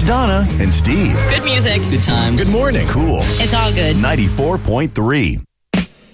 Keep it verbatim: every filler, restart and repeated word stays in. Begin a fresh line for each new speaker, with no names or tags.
Donna and Steve.
Good music. Good times.
Good morning. Cool.
It's all good.
ninety-four point three.